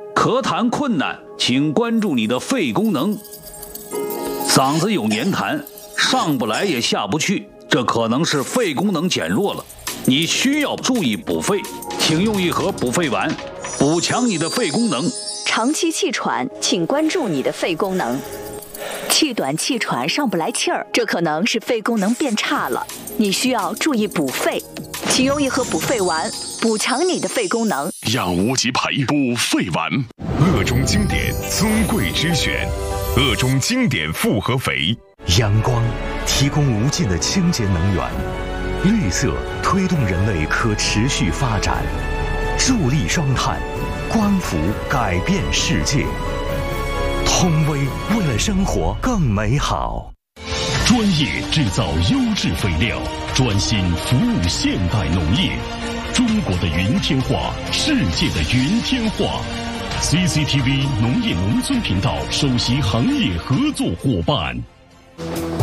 咳痰困难，请关注你的肺功能。嗓子有黏痰，上不来也下不去，这可能是肺功能减弱了，你需要注意补肺，请用一盒补肺丸，补强你的肺功能。 长期气喘，请关注你的肺功能。气短气喘上不来气儿，这可能是肺功能变差了，你需要注意补肺，请用一盒补肺丸，补强你的肺功能。 养无极培补肺丸，鄂中经典尊贵之选，鄂中经典复合肥。 阳光提供无尽的清洁能源，绿色推动人类可持续发展，助力双碳，光伏改变世界。通威为了生活更美好。 专业制造优质肥料，专心服务现代农业。中国的云天化，世界的云天化。CCTV 农业农村频道首席行业合作伙伴。